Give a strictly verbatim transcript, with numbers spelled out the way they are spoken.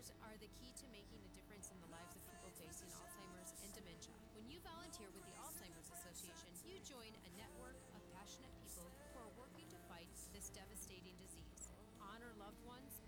Volunteers are the key to making a difference in the lives of people facing Alzheimer's and dementia. When you volunteer with the Alzheimer's Association, you join a network of passionate people who are working to fight this devastating disease. Honor loved ones